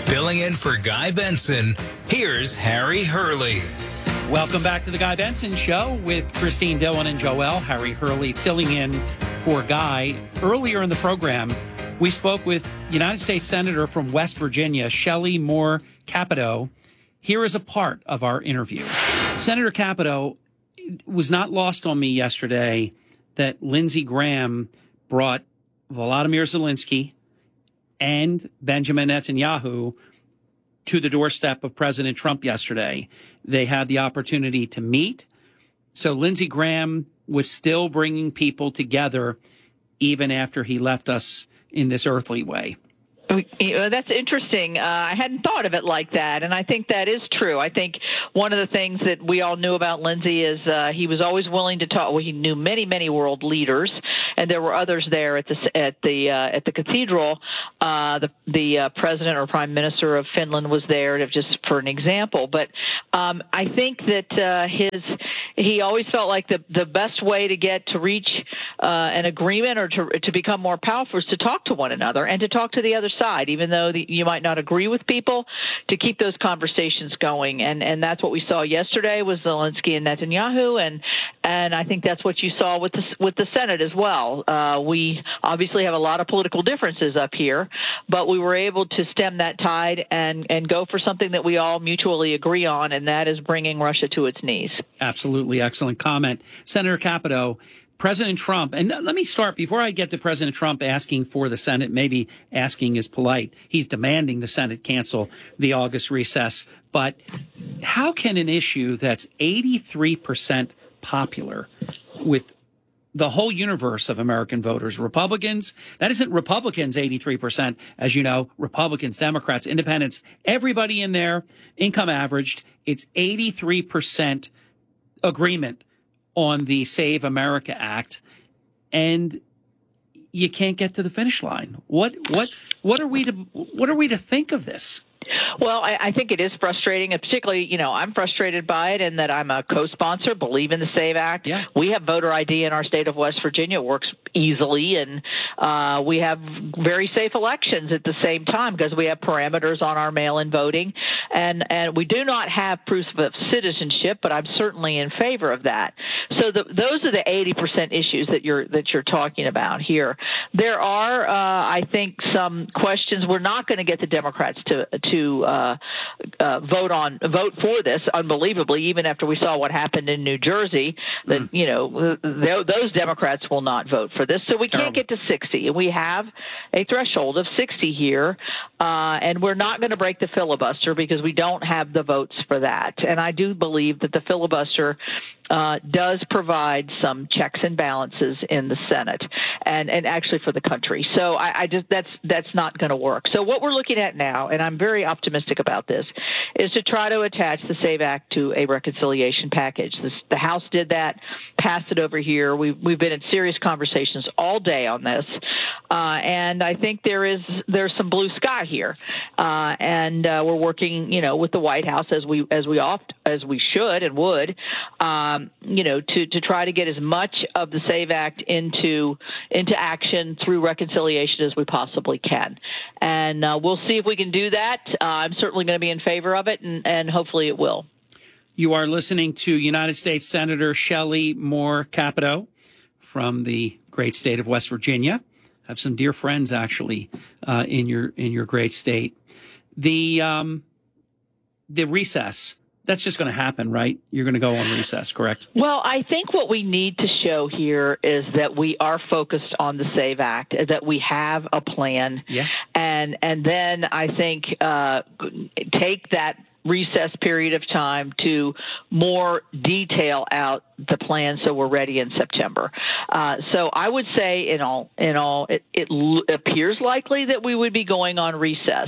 Filling in for Guy Benson, here's Harry Hurley. Welcome back to the Guy Benson Show with Christine Dillon and Joelle. Harry Hurley filling in for Guy. Earlier in the program, we spoke with United States Senator from West Virginia, Shelley Moore Capito. Here is a part of our interview. Senator Capito, it was not lost on me yesterday that Lindsey Graham brought Volodymyr Zelensky and Benjamin Netanyahu to the doorstep of President Trump yesterday. They had the opportunity to meet. So Lindsey Graham was still bringing people together even after he left us in this earthly way. That's interesting. I hadn't thought of it like that, and I think that is true. I think one of the things that we all knew about Lindsey is he was always willing to talk. Well, he knew many world leaders, and there were others there at the cathedral. The president or prime minister of Finland was there, just for an example. But I think that he always felt like the best way to get to reach an agreement or to become more powerful is to talk to one another and to talk to the other side, even though you might not agree with people, to keep those conversations going. And that's what we saw yesterday was Zelensky and Netanyahu, and I think that's what you saw with the Senate as well. We obviously have a lot of political differences up here, but we were able to stem that tide and go for something that we all mutually agree on, and that is bringing Russia to its knees. Absolutely. Excellent comment. Senator Capito, President Trump, and let me start before I get to President Trump asking for the Senate, maybe asking is polite. He's demanding the Senate cancel the August recess. But how can an issue that's 83% popular with the whole universe of American voters, Republicans, that isn't Republicans 83%, as you know, Republicans, Democrats, independents, everybody in there, income averaged, it's 83% agreement on the Save America Act, and you can't get to the finish line. What are we to think of this? Well, I think it is frustrating, and particularly, I'm frustrated by it in that I'm a co-sponsor, believe in the SAVE Act. Yeah. We have voter ID in our state of West Virginia. It works easily, and we have very safe elections at the same time because we have parameters on our mail-in voting. And we do not have proof of citizenship, but I'm certainly in favor of that. So those are the 80% issues that you're talking about here. There are, I think, some questions. We're not going to get the Democrats to vote for this, unbelievably, even after we saw what happened in New Jersey, that, those Democrats will not vote for this. So we can't get to 60. And we have a threshold of 60 here, and we're not going to break the filibuster because we don't have the votes for that. And I do believe that the filibuster does provide some checks and balances in the Senate and actually for the country. So I just that's not going to work. So what we're looking at now, and I'm very optimistic about this, is to try to attach the SAVE Act to a reconciliation package. The House did that, passed it over here. We've been in serious conversations all day on this, and I think there's some blue sky here, and we're working, with the White House as we should and would. To try to get as much of the SAVE Act into action through reconciliation as we possibly can. And we'll see if we can do that. I'm certainly going to be in favor of it, and hopefully it will. You are listening to United States Senator Shelley Moore Capito from the great state of West Virginia. I have some dear friends, actually, in your great state. The recess, that's just going to happen, right? You're going to go on recess, correct? Well, I think what we need to show here is that we are focused on the SAVE Act, that we have a plan. Yeah. And then I think take that recess period of time to more detail out the plan so we're ready in September. So I would say in all, it appears likely that we would be going on recess,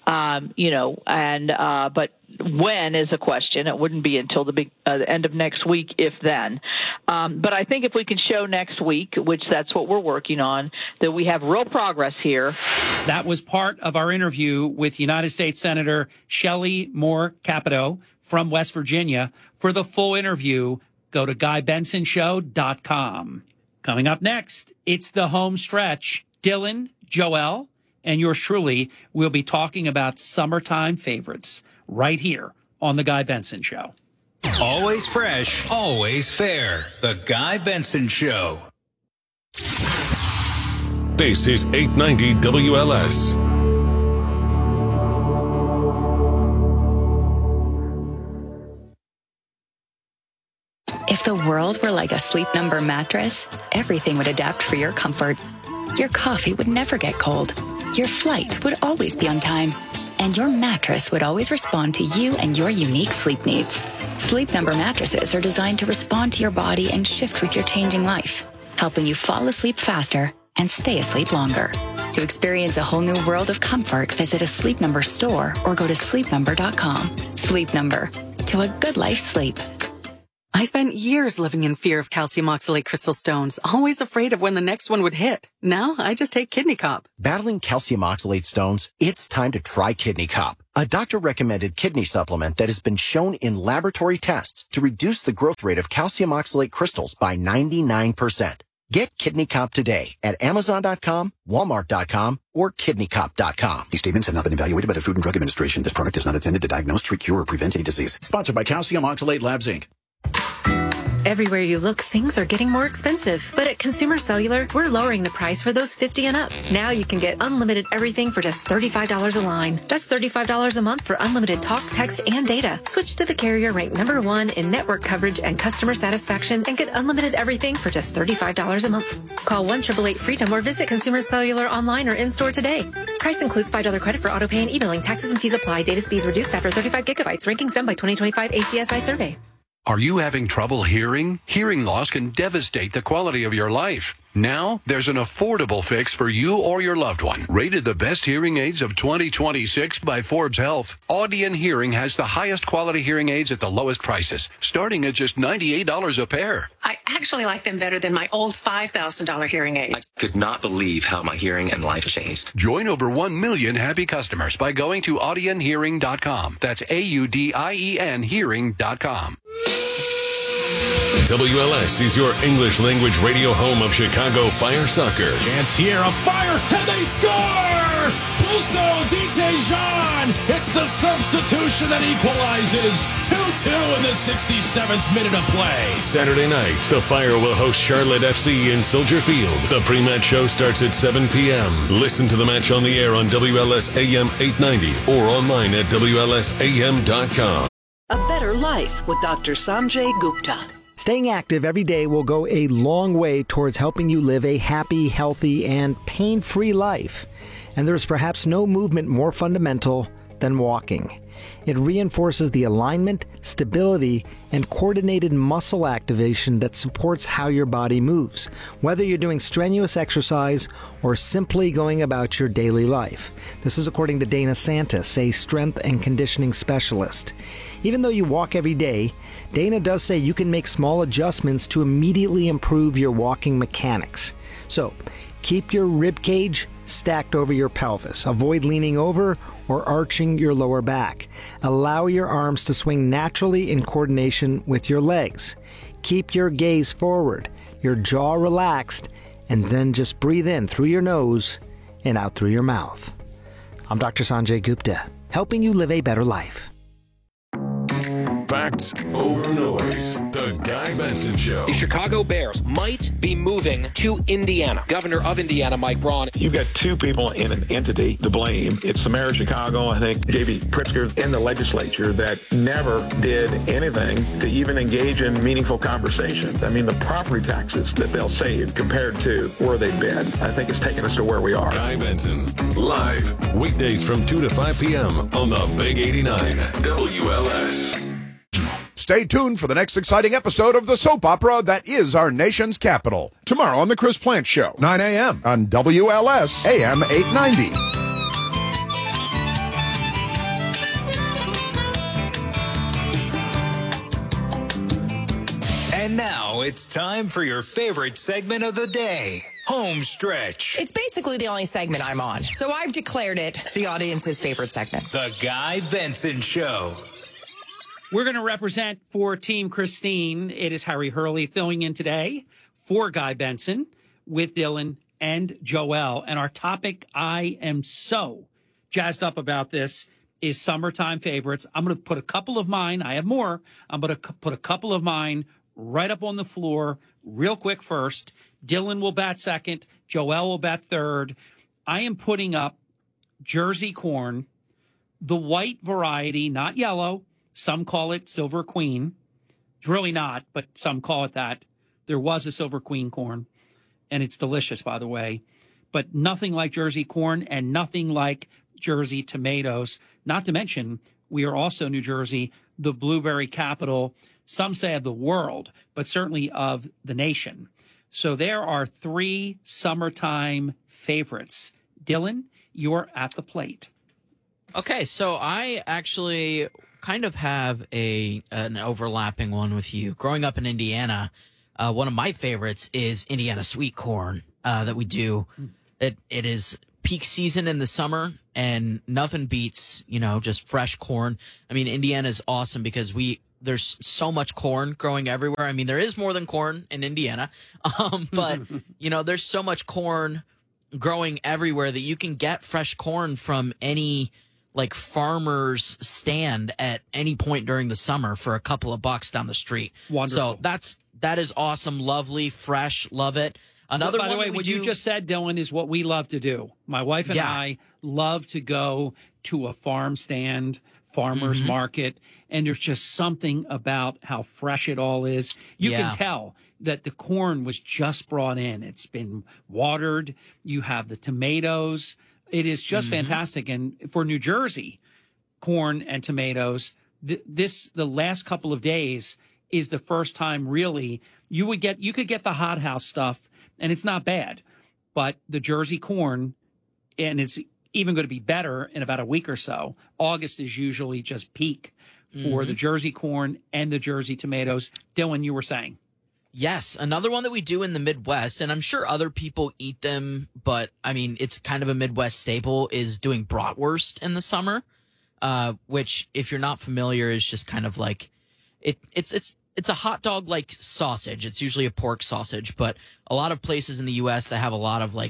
but when is a question. It wouldn't be until the end of next week, if then. But I think if we can show next week, which that's what we're working on, that we have real progress here. That was part of our interview with United States Senator Shelley Moore Capito from West Virginia. For the full interview, go to GuyBensonShow.com. Coming up next, it's the home stretch. Dylan, Joelle, and yours truly will be talking about summertime favorites right here on The Guy Benson Show. Always fresh, always fair. The Guy Benson Show. This is 890 WLS. If the world were like a Sleep Number mattress, everything would adapt for your comfort. Your coffee would never get cold. Your flight would always be on time. And your mattress would always respond to you and your unique sleep needs. Sleep Number mattresses are designed to respond to your body and shift with your changing life, helping you fall asleep faster and stay asleep longer. To experience a whole new world of comfort, visit a Sleep Number store or go to sleepnumber.com. Sleep Number. To a good life sleep. I spent years living in fear of calcium oxalate crystal stones, always afraid of when the next one would hit. Now I just take Kidney Cop. Battling calcium oxalate stones? It's time to try Kidney Cop, a doctor-recommended kidney supplement that has been shown in laboratory tests to reduce the growth rate of calcium oxalate crystals by 99%. Get Kidney Cop today at Amazon.com, Walmart.com, or KidneyCop.com. These statements have not been evaluated by the Food and Drug Administration. This product is not intended to diagnose, treat, cure, or prevent any disease. Sponsored by Calcium Oxalate Labs, Inc. Everywhere you look, things are getting more expensive. But at Consumer Cellular, we're lowering the price for those 50 and up. Now you can get unlimited everything for just $35 a line. That's $35 a month for unlimited talk, text, and data. Switch to the carrier ranked #1 in network coverage and customer satisfaction and get unlimited everything for just $35 a month. Call 1-888-FREEDOM or visit Consumer Cellular online or in-store today. Price includes $5 credit for autopay and e-billing. Taxes and fees apply. Data speeds reduced after 35 gigabytes. Rankings done by 2025 ACSI survey. Are you having trouble hearing? Hearing loss can devastate the quality of your life. Now, there's an affordable fix for you or your loved one. Rated the best hearing aids of 2026 by Forbes Health, Audion Hearing has the highest quality hearing aids at the lowest prices, starting at just $98 a pair. I actually like them better than my old $5,000 hearing aid. I could not believe how my hearing and life changed. Join over 1 million happy customers by going to audionhearing.com. That's AUDIEN hearing.com. WLS is your English language radio home of Chicago Fire Soccer. Chance here, a fire, and they score! Busso Detejan! It's the substitution that equalizes. 2-2 in the 67th minute of play. Saturday night, the Fire will host Charlotte FC in Soldier Field. The pre-match show starts at 7 p.m. Listen to the match on the air on WLS AM 890 or online at WLSAM.com. A better life with Dr. Sanjay Gupta. Staying active every day will go a long way towards helping you live a happy, healthy, and pain-free life. And there's perhaps no movement more fundamental than walking. It reinforces the alignment, stability, and coordinated muscle activation that supports how your body moves, whether you're doing strenuous exercise or simply going about your daily life. This is according to Dana Santis, a strength and conditioning specialist. Even though you walk every day, Dana does say you can make small adjustments to immediately improve your walking mechanics. So, keep your rib cage stacked over your pelvis. Avoid leaning over or arching your lower back. Allow your arms to swing naturally in coordination with your legs. Keep your gaze forward, your jaw relaxed, and then just breathe in through your nose and out through your mouth. I'm Dr. Sanjay Gupta, helping you live a better life. Facts over noise. The Guy Benson Show. The Chicago Bears might be moving to Indiana. Governor of Indiana, Mike Braun. You've got two people in an entity to blame. It's the mayor of Chicago, I think, J.B. Pritzker, in the legislature that never did anything to even engage in meaningful conversations. I mean, the property taxes that they'll save compared to where they've been, I think it's taken us to where we are. Guy Benson, live, weekdays from 2 to 5 p.m. on the Big 89 WLS. Stay tuned for the next exciting episode of the soap opera that is our nation's capital. Tomorrow on The Chris Plant Show, 9 a.m. on WLS AM 890. And now it's time for your favorite segment of the day, Home Stretch. It's basically the only segment I'm on, so I've declared it the audience's favorite segment. The Guy Benson Show. We're going to represent for Team Christine. It is Harry Hurley filling in today for Guy Benson with Dylan and Joel. And our topic, I am so jazzed up about this, is summertime favorites. I'm going to put a couple of mine. I have more. I'm going to put a couple of mine right up on the floor real quick first. Dylan will bat second. Joel will bat third. I am putting up Jersey corn, the white variety, not yellow. Some call it Silver Queen. It's really not, but some call it that. There was a Silver Queen corn, and it's delicious, by the way. But nothing like Jersey corn and nothing like Jersey tomatoes. Not to mention, we are also New Jersey, the blueberry capital, some say of the world, but certainly of the nation. So there are 3 summertime favorites. Dylan, you're at the plate. Okay, so I actually kind of have an overlapping one with you. Growing up in Indiana, one of my favorites is Indiana sweet corn that we do. It is peak season in the summer, and nothing beats, just fresh corn. I mean, Indiana is awesome because there's so much corn growing everywhere. I mean, there is more than corn in Indiana, but there's so much corn growing everywhere that you can get fresh corn from any farmer's stand at any point during the summer for a couple of bucks down the street. Wonderful. So that is awesome, lovely, fresh, love it. Another by the way, what you just said, Dylan, is what we love to do. My wife and I love to go to a farm stand, farmer's market, and there's just something about how fresh it all is. You can tell that the corn was just brought in. It's been watered. You have the tomatoes. It is just fantastic. And for New Jersey, corn and tomatoes, the last couple of days is the first time really you could get the hothouse stuff, and it's not bad, but the Jersey corn, and it's even going to be better in about a week or so. August is usually just peak for the Jersey corn and the Jersey tomatoes. Dylan, you were saying. Yes, another one that we do in the Midwest, and I'm sure other people eat them, but I mean, it's kind of a Midwest staple, is doing bratwurst in the summer, which, if you're not familiar, is just kind of like, it's a hot dog like sausage. It's usually a pork sausage, but a lot of places in the U.S. that have a lot of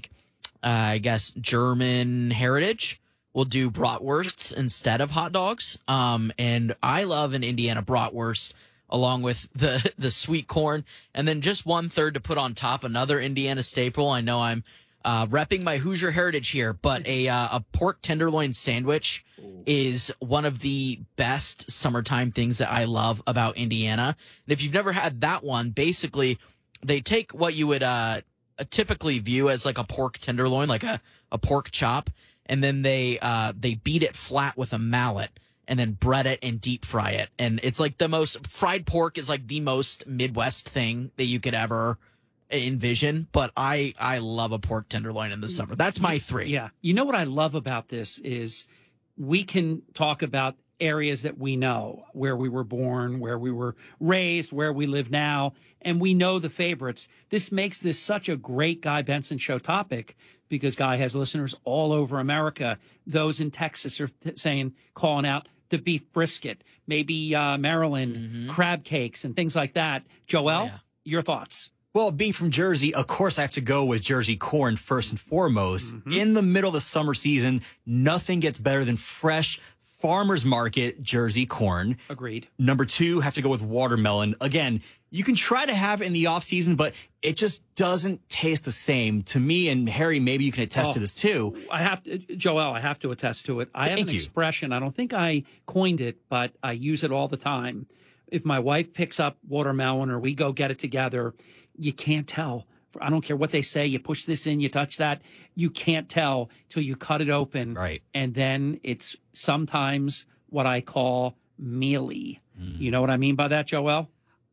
German heritage will do bratwursts instead of hot dogs. And I love an Indiana bratwurst along with the sweet corn, and then just 1/3 to put on top, another Indiana staple. I know I'm repping my Hoosier heritage here, but a pork tenderloin sandwich is one of the best summertime things that I love about Indiana. And if you've never had that one, basically they take what you would typically view as like a pork tenderloin, like a pork chop, and then they beat it flat with a mallet and then bread it and deep fry it. And it's like fried pork is like the most Midwest thing that you could ever envision. But I love a pork tenderloin in the summer. That's my 3. Yeah. You know what I love about this is we can talk about areas that we know, where we were born, where we were raised, where we live now, and we know the favorites. This makes this such a great Guy Benson Show topic because Guy has listeners all over America. Those in Texas are calling out the beef brisket, maybe Maryland, crab cakes and things like that. Joel, your thoughts? Well, being from Jersey, of course I have to go with Jersey corn first and foremost. In the middle of the summer season, nothing gets better than fresh farmer's market Jersey corn. Agreed. Number 2, have to go with watermelon. Again, you can try to have it in the off season, but it just doesn't taste the same to me. And Harry, maybe you can attest to this too. Joel, I have to attest to it. I have an expression. I don't think I coined it, but I use it all the time. If my wife picks up watermelon or we go get it together, you can't tell. I don't care what they say. You push this in, you touch that. You can't tell till you cut it open. Right. And then it's sometimes what I call mealy. You know what I mean by that, Joel?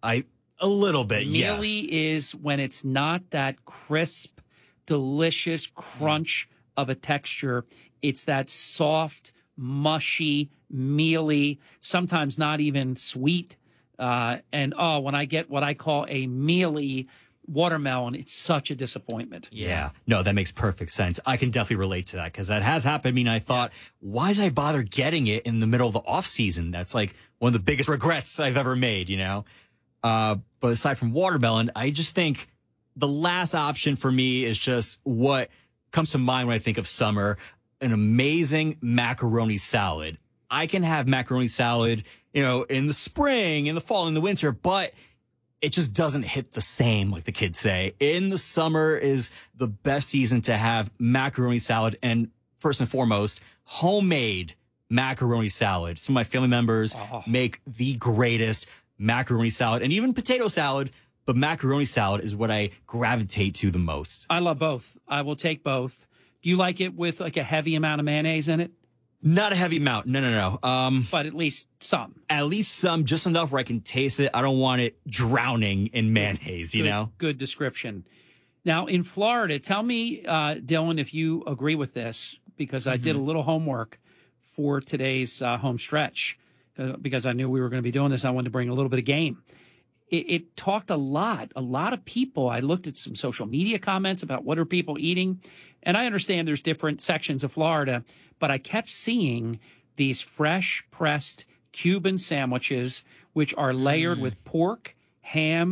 A little bit, yes. Mealy is when it's not that crisp, delicious crunch of a texture. It's that soft, mushy, mealy, sometimes not even sweet. When I get what I call a mealy watermelon, it's such a disappointment. Yeah. No, that makes perfect sense. I can definitely relate to that because that has happened. I mean, I thought, why did I bother getting it in the middle of the off season? That's like one of the biggest regrets I've ever made, But aside from watermelon, I just think the last option for me is just what comes to mind when I think of summer, an amazing macaroni salad. I can have macaroni salad, in the spring, in the fall, in the winter, but it just doesn't hit the same, like the kids say. In the summer is the best season to have macaroni salad, and first and foremost, homemade macaroni salad. Some of my family members make the greatest macaroni salad, and even potato salad, but macaroni salad is what I gravitate to the most. I love both. I will take both. Do you like it with like a heavy amount of mayonnaise in it? Not a heavy amount. No. But at least some. At least some, just enough where I can taste it. I don't want it drowning in mayonnaise, you know? Good description. Now, in Florida, tell me, Dylan, if you agree with this, because I did a little homework for today's home stretch, because I knew we were going to be doing this. I wanted to bring a little bit of game. It talked a lot of people. I looked at some social media comments about what are people eating. And I understand there's different sections of Florida, but I kept seeing these fresh pressed Cuban sandwiches, which are layered with pork, ham,